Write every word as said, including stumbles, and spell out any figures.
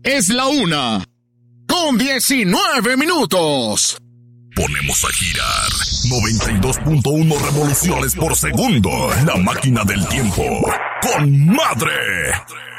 Es la una, con diecinueve minutos. Ponemos a girar noventa y dos punto uno revoluciones por segundo. La máquina del tiempo. ¡Con madre!